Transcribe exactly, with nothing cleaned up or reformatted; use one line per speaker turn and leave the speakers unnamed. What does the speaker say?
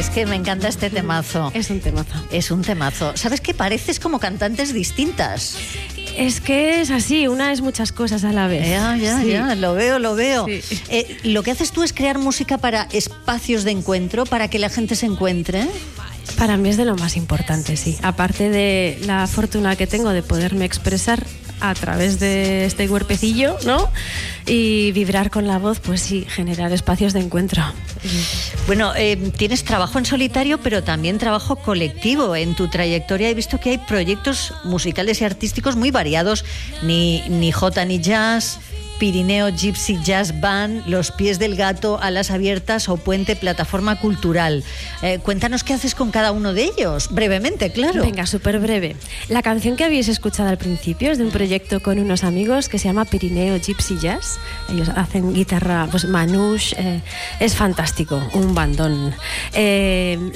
Es que me encanta este temazo.
Es un temazo.
Es un temazo. ¿Sabes que pareces como cantantes distintas?
Es que es así, una es muchas cosas a la vez.
Ya, ya,
sí.
ya, lo veo, lo veo.
Sí.
Eh, lo que haces tú es crear música para espacios de encuentro, para que la gente se encuentre.
Para mí es de lo más importante, sí. Aparte de la fortuna que tengo de poderme expresar a través de este cuerpecillo, ¿no? Y vibrar con la voz, pues sí, generar espacios de encuentro.
Bueno, eh, tienes trabajo en solitario, pero también trabajo colectivo. En tu trayectoria he visto que hay proyectos musicales y artísticos muy variados, ni, ni Jota ni Jazz, Pirineo Gypsy Jazz Band, Los Pies del Gato, Alas Abiertas o Puente Plataforma Cultural. Eh, cuéntanos qué haces con cada uno de ellos, brevemente, claro.
Venga, súper breve. La canción que habéis escuchado al principio es de un proyecto con unos amigos que se llama Pirineo Gypsy Jazz. Ellos hacen guitarra, pues manouche, eh, es fantástico, un bandón. Eh,